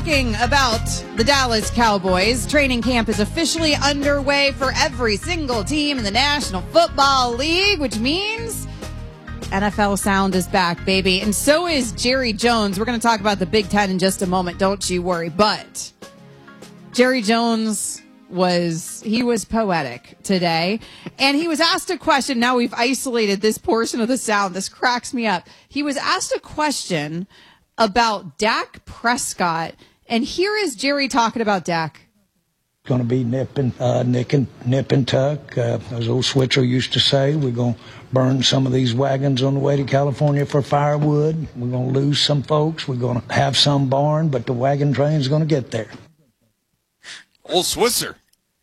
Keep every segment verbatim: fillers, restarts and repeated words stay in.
Talking about the Dallas Cowboys, training camp is officially underway for every single team in the National Football League, which means N F L sound is back, baby. And so is Jerry Jones. We're going to talk about the Big Ten in just a moment. Don't you worry. But Jerry Jones was, he was poetic today. And he was asked a question. Now we've isolated this portion of the sound. This cracks me up. He was asked a question about Dak Prescott. And here is Jerry talking about Dak. Going to be nip and, uh, nick and, nip and tuck. Uh, as old Switzer used to say, we're going to burn some of these wagons on the way to California for firewood. We're going to lose some folks. We're going to have some barn, but the wagon train's going to get there. Old Switzer.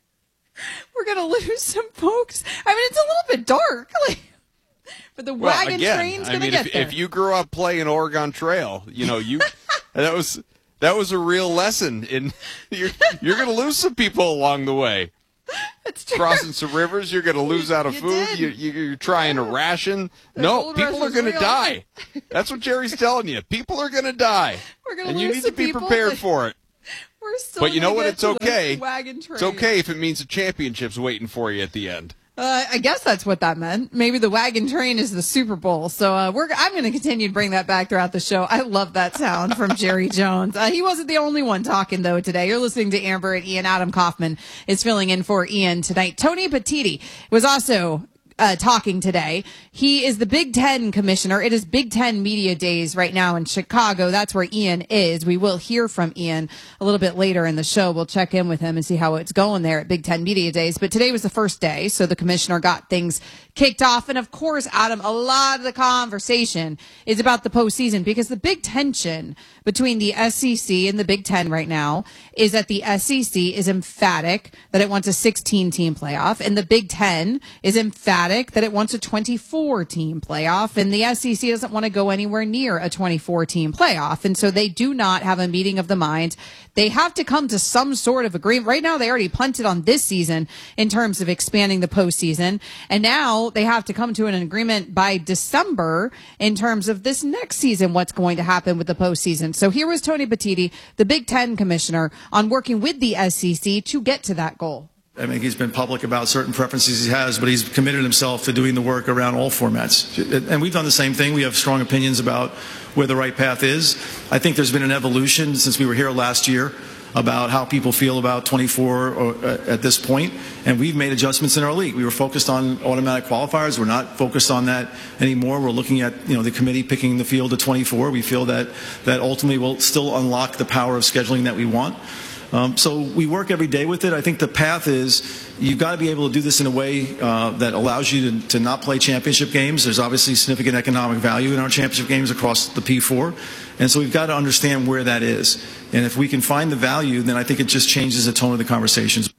We're going to lose some folks. I mean, it's a little bit dark. Like, but the well, wagon again, train's going to mean, get if, there. If you grew up playing Oregon Trail, you know, you that was that was a real lesson. In you're you're going to lose some people along the way. That's true. Crossing some rivers, you're going to lose out of you food. You, you, you're trying to ration. The no, gold people rush are going to real. die. That's what Jerry's telling you. People are going to die, We're gonna and you lose need some to be people, prepared but for it. We're still But you know gonna what? get It's to the okay. Wagon train. It's okay if it means a championship's waiting for you at the end. Uh, I guess that's what that meant. Maybe the wagon train is the Super Bowl. So uh, we're I'm going to continue to bring that back throughout the show. I love that sound from Jerry Jones. Uh, he wasn't the only one talking, though, today. You're listening to Amber and Ian. Adam Kaufman is filling in for Ian tonight. Tony Petitti was also Uh, talking today. He is the Big Ten commissioner. It is Big Ten Media Days right now in Chicago. That's where Ian is. We will hear from Ian a little bit later in the show. We'll check in with him and see how it's going there at Big Ten Media Days. But today was the first day, so the commissioner got things kicked off. And of course, Adam, a lot of the conversation is about the postseason because the big tension between the S E C and the Big Ten right now is that the S E C is emphatic that it wants a sixteen team playoff, and the Big Ten is emphatic that it wants a twenty-four team playoff, and the S E C doesn't want to go anywhere near a twenty-four team playoff. And so they do not have a meeting of the minds. They have to come to some sort of agreement. Right now, they already punted on this season in terms of expanding the postseason. And now they have to come to an agreement by December in terms of this next season, what's going to happen with the postseason. So here was Tony Petitti, the Big Ten commissioner, on working with the S E C to get to that goal. I mean, he's been public about certain preferences he has, but he's committed himself to doing the work around all formats. And we've done the same thing. We have strong opinions about where the right path is. I think there's been an evolution since we were here last year about how people feel about twenty-four or, uh, at this point, and we've made adjustments in our league. We were focused on automatic qualifiers. We're not focused on that anymore. We're looking at, you know, the committee picking the field to twenty-four. We feel that that ultimately will still unlock the power of scheduling that we want. Um, so we work every day with it. I think the path is you've got to be able to do this in a way uh, that allows you to, to not play championship games. There's obviously significant economic value in our championship games across the P four. And so we've got to understand where that is. And if we can find the value, then I think it just changes the tone of the conversations.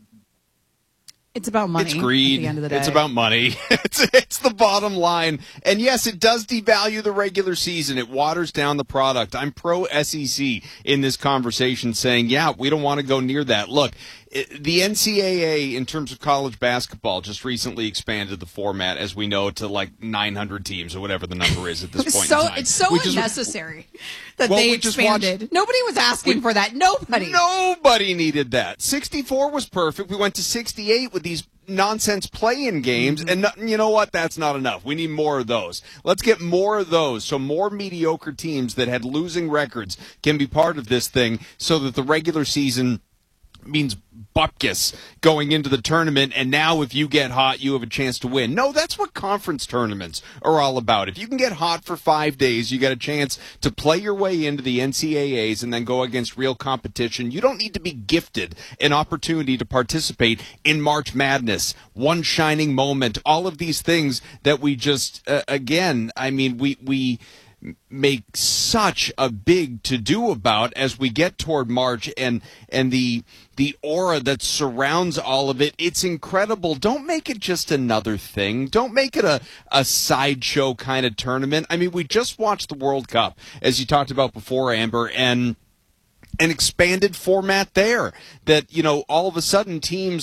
It's about money. It's greed. At the end of the day. It's about money. It's, it's the bottom line. And yes, it does devalue the regular season. It waters down the product. I'm pro S E C in this conversation saying, yeah, we don't want to go near that. Look, it, the N C double A in terms of college basketball just recently expanded the format, as we know, to like nine hundred teams or whatever the number is at this point so, in time. It's so we unnecessary just, that well, they we just expanded. watched, Nobody was asking we, for that. Nobody. Nobody needed that. sixty-four was perfect. We went to sixty-eight with these nonsense play-in games, and no, you know what? That's not enough. We need more of those. Let's get more of those so more mediocre teams that had losing records can be part of this thing so that the regular season means bupkis going into the tournament, and now if you get hot, you have a chance to win. No, that's what conference tournaments are all about. If you can get hot for five days, you get a chance to play your way into the N C double A's and then go against real competition. You don't need to be gifted an opportunity to participate in March Madness, one shining moment, all of these things that we just, uh, again, I mean, we we make such a big to-do about as we get toward March, and and the the aura that surrounds all of it. It's incredible. Don't make it just another thing. Don't make it a, a sideshow kind of tournament. I mean, we just watched the World Cup, as you talked about before, Amber, and an expanded format there that, you know, all of a sudden teams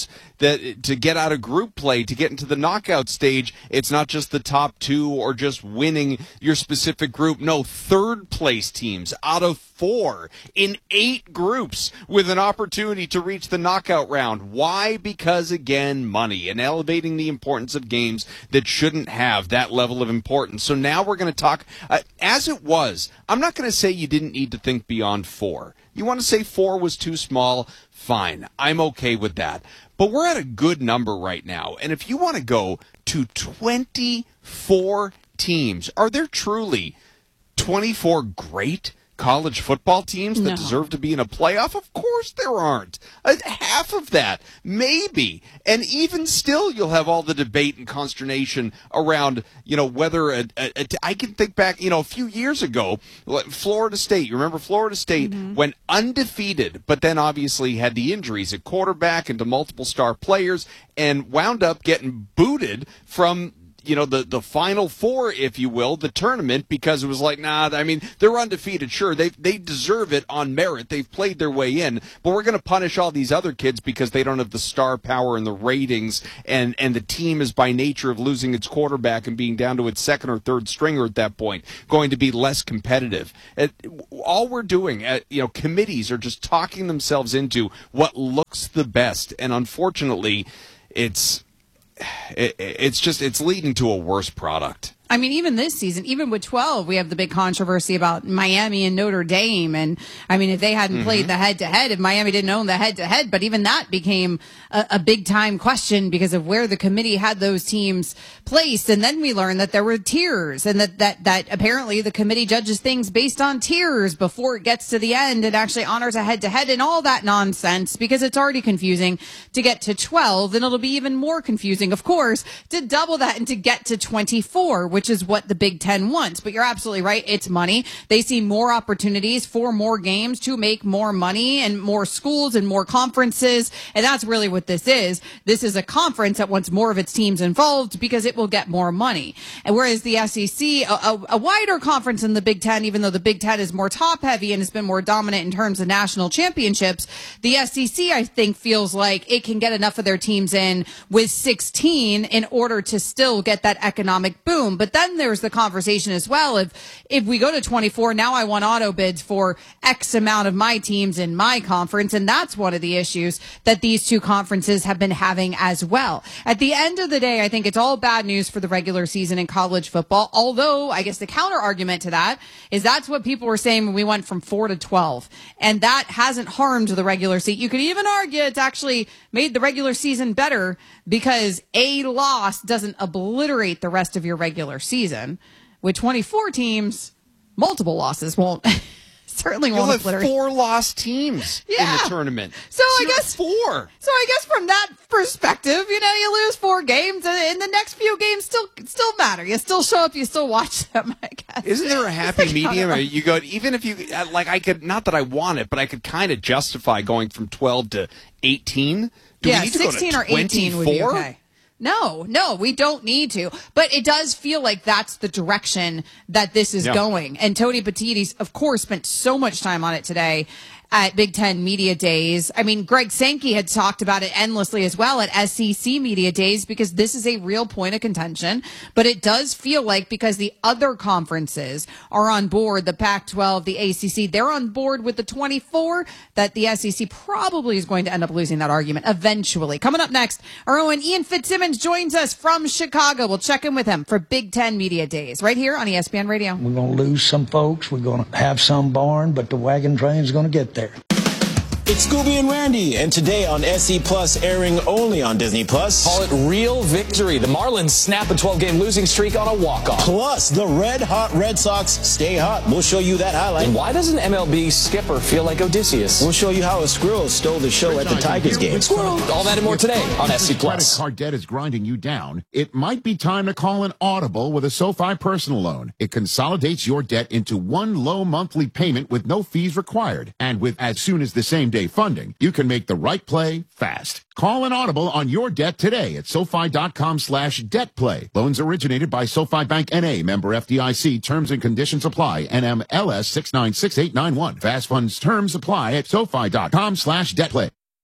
that to get out of group play, to get into the knockout stage, it's not just the top two or just winning your specific group. No, third place teams out of four in eight groups with an opportunity to reach the knockout round. Why? Because, again, money and elevating the importance of games that shouldn't have that level of importance. So now we're going to talk, uh, as it was, I'm not going to say you didn't need to think beyond four. You want to say four was too small? Fine. I'm okay with that. But we're at a good number right now. And if you want to go to twenty-four teams, are there truly twenty-four great college football teams that No. deserve to be in a playoff? Of course there aren't. Uh, half of that, maybe. And even still, you'll have all the debate and consternation around, you know, whether a, a, a, I can think back, you know, a few years ago, Florida State, you remember Florida State mm-hmm. went undefeated, but then obviously had the injuries at quarterback and to multiple star players and wound up getting booted from you know, the, the Final Four, if you will, the tournament, because it was like, nah, I mean, they're undefeated. Sure, they they deserve it on merit. They've played their way in, but we're going to punish all these other kids because they don't have the star power and the ratings, and, and the team is by nature of losing its quarterback and being down to its second or third stringer at that point, going to be less competitive. It, all we're doing, uh, you know, committees are just talking themselves into what looks the best, and unfortunately, it's... It, it's just, it's leading to a worse product. I mean, even this season, even with twelve, we have the big controversy about Miami and Notre Dame. And I mean, if they hadn't mm-hmm. played the head to head, if Miami didn't own the head to head, but even that became a, a big time question because of where the committee had those teams placed. And then we learned that there were tiers and that, that, that apparently the committee judges things based on tiers before it gets to the end and actually honors a head to head and all that nonsense because it's already confusing to get to twelve. And it'll be even more confusing, of course, to double that and to get to twenty-four, which is what the Big Ten wants. But you're absolutely right. It's money. They see more opportunities for more games to make more money and more schools and more conferences. And that's really what this is. This is a conference that wants more of its teams involved because it will get more money. And whereas the S E C, a, a, a wider conference than the Big Ten, even though the Big Ten is more top heavy and has been more dominant in terms of national championships, the S E C, I think, feels like it can get enough of their teams in with sixteen in order to still get that economic boom. But then there's the conversation as well. If, if we go to twenty-four, now I want auto bids for X amount of my teams in my conference. And that's one of the issues that these two conferences have been having as well. At the end of the day, I think it's all bad news for the regular season in college football. Although I guess the counter argument to that is that's what people were saying when we went from four to twelve. And that hasn't harmed the regular season. You could even argue it's actually made the regular season better because a loss doesn't obliterate the rest of your regular season. With twenty-four teams, multiple losses won't certainly won't You'll have obliterate. four lost teams yeah. in the tournament. So, so I guess four. So I guess from that perspective, you know, you lose four games, and, and the next few games still still matter. You still show up, you still watch them. I guess. Isn't there a happy medium? Or you go, even if you like, I could not that I want it, but I could kind of justify going from twelve to eighteen. Do yeah, we need to sixteen go to or eighteen would be okay. No, no, we don't need to. But it does feel like that's the direction that this is yeah. going. And Tony Petitti's, of course, spent so much time on it today at Big Ten Media Days. I mean, Greg Sankey had talked about it endlessly as well at S E C Media Days because this is a real point of contention. But it does feel like because the other conferences are on board, the Pac twelve, the A C C, they're on board with the twenty-four, that the S E C probably is going to end up losing that argument eventually. Coming up next, our own Ian Fitzsimmons joins us from Chicago. We'll check in with him for Big Ten Media Days right here on E S P N Radio. We're going to lose some folks. We're going to have some barn, but the wagon train's going to get there. It's Scooby and Randy, and today on S E Plus, airing only on Disney Plus. Call it real victory. The Marlins snap a twelve-game losing streak on a walk-off. Plus, the red-hot Red Sox stay hot. We'll show you that highlight. And why does an M L B skipper feel like Odysseus? We'll show you how a squirrel stole the show at the Tigers game. Squirrel! All that and more today on S E Plus. Credit card debt is grinding you down. It might be time to call an audible with a SoFi personal loan. It consolidates your debt into one low monthly payment with no fees required. And with as soon as the same day funding, you can make the right play fast. Call an audible on your debt today at SoFi.com slash debt play. Loans originated by SoFi Bank N A, member F D I C. Terms and conditions apply. N M L S six nine six eight nine one. Fast funds terms apply at SoFi.com slash debt play.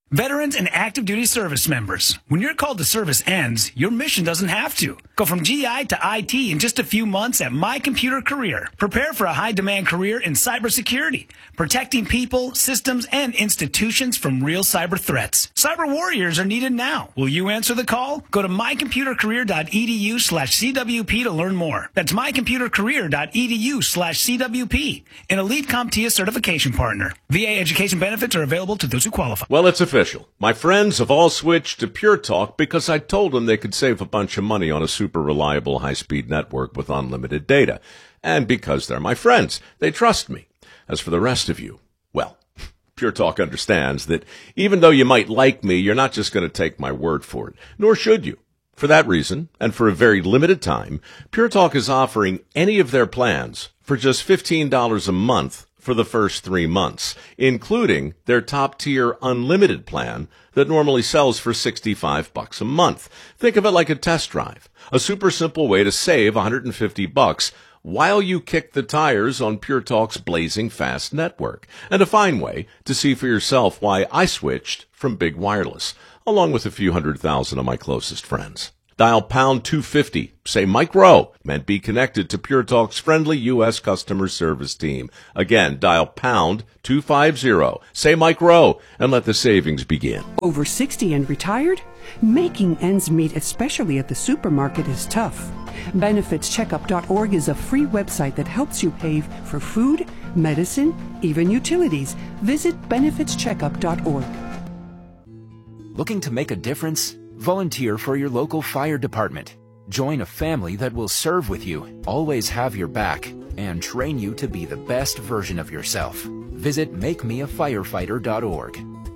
Veterans and active duty service members, when your call to service ends, your mission doesn't have to. Go from G I to I T in just a few months at My Computer Career. Prepare for a high-demand career in cybersecurity, protecting people, systems, and institutions from real cyber threats. Cyber warriors are needed now. Will you answer the call? Go to mycomputercareer.edu slash CWP to learn more. That's mycomputercareer.edu slash CWP, an Elite CompTIA certification partner. V A education benefits are available to those who qualify. Well, it's official. My friends have all switched to Pure Talk because I told them they could save a bunch of money on a super reliable high-speed network with unlimited data. And because they're my friends, they trust me. As for the rest of you, well, Pure Talk understands that even though you might like me, you're not just going to take my word for it, nor should you. For that reason, and for a very limited time, Pure Talk is offering any of their plans for just fifteen dollars a month for the first three months, including their top-tier unlimited plan that normally sells for sixty-five bucks a month. Think of it like a test drive, a super simple way to save one hundred fifty bucks while you kick the tires on Pure Talk's blazing fast network, and a fine way to see for yourself why I switched from Big Wireless, along with a few hundred thousand of my closest friends. Dial pound two fifty, say Mike Rowe, and be connected to Pure Talk's friendly U S customer service team. Again, dial pound two fifty, say Mike Rowe, and let the savings begin. Over sixty and retired? Making ends meet, especially at the supermarket, is tough. benefits checkup dot org is a free website that helps you pay for food, medicine, even utilities. Visit benefits checkup dot org. Looking to make a difference? Volunteer for your local fire department. Join a family that will serve with you, always have your back, and train you to be the best version of yourself. Visit make me a firefighter dot org.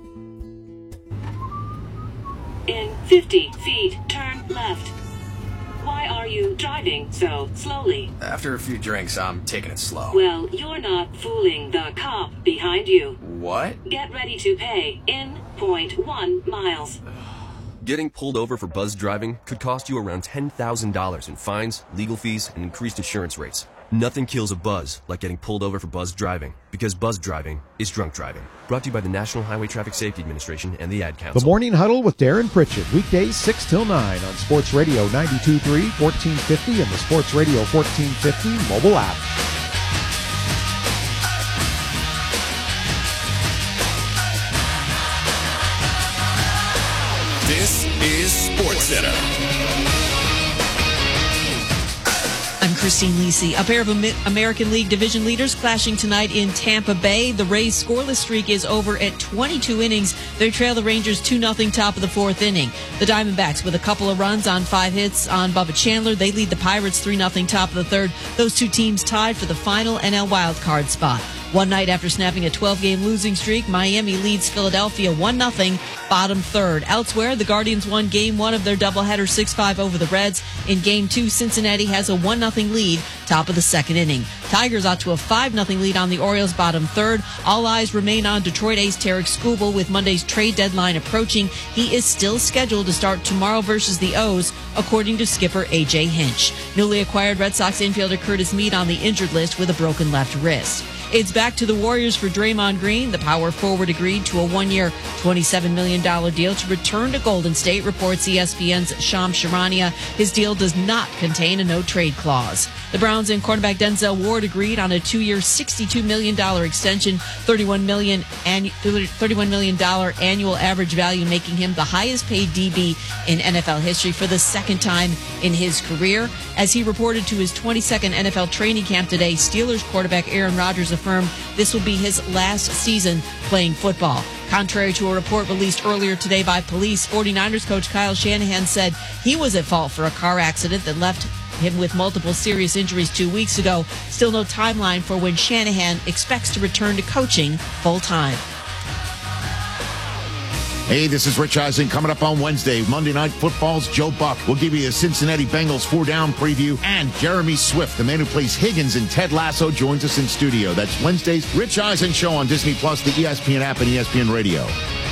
In fifty feet, turn left. Why are you driving so slowly? After a few drinks, I'm taking it slow. Well, you're not fooling the cop behind you. What? Get ready to pay in zero point one miles. Getting pulled over for buzz driving could cost you around ten thousand dollars in fines, legal fees, and increased insurance rates. Nothing kills a buzz like getting pulled over for buzz driving, because buzz driving is drunk driving. Brought to you by the National Highway Traffic Safety Administration and the Ad Council. The Morning Huddle with Darren Pritchett, weekdays six till nine on Sports Radio ninety-two point three, fourteen fifty, and the Sports Radio fourteen fifty mobile app. This is SportsCenter. I'm Christine Lisi. A pair of American League division leaders clashing tonight in Tampa Bay. The Rays' scoreless streak is over at twenty-two innings. They trail the Rangers two nothing top of the fourth inning. The Diamondbacks with a couple of runs on five hits on Bubba Chandler. They lead the Pirates three nothing top of the third. Those two teams tied for the final N L wildcard spot. One night after snapping a twelve-game losing streak, Miami leads Philadelphia one nothing, bottom third. Elsewhere, the Guardians won Game one of their doubleheader six five over the Reds. In Game two, Cincinnati has a one nothing lead, top of the second inning. Tigers out to a five nothing lead on the Orioles, bottom third. All eyes remain on Detroit ace Tarek Skubal with Monday's trade deadline approaching. He is still scheduled to start tomorrow versus the O's, according to skipper A J Hinch. Newly acquired Red Sox infielder Curtis Mead on the injured list with a broken left wrist. It's back to the Warriors for Draymond Green. The power forward agreed to a one-year, twenty-seven million dollars deal to return to Golden State, reports E S P N's Shams Charania. His deal does not contain a no-trade clause. The Browns and cornerback Denzel Ward agreed on a two-year, sixty-two million dollars extension, thirty-one million dollars annu- thirty-one million dollars annual average value, making him the highest-paid D B in N F L history for the second time in his career. As he reported to his twenty-second N F L training camp today, Steelers quarterback Aaron Rodgers affirmed this will be his last season playing football. Contrary to a report released earlier today by police, forty-niners coach Kyle Shanahan said he was at fault for a car accident that left him with multiple serious injuries two weeks ago. Still no timeline for when Shanahan expects to return to coaching full-time. Hey, this is Rich Eisen. Coming up on Wednesday, Monday Night Football's Joe Buck. We'll give you a Cincinnati Bengals four-down preview. And Jeremy Swift, the man who plays Higgins in Ted Lasso, joins us in studio. That's Wednesday's Rich Eisen Show on Disney Plus, the E S P N app, and E S P N Radio.